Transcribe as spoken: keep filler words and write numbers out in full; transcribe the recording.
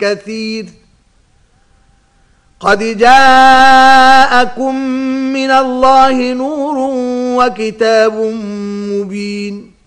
كثير قد جاءكم من الله نور وكتاب مبين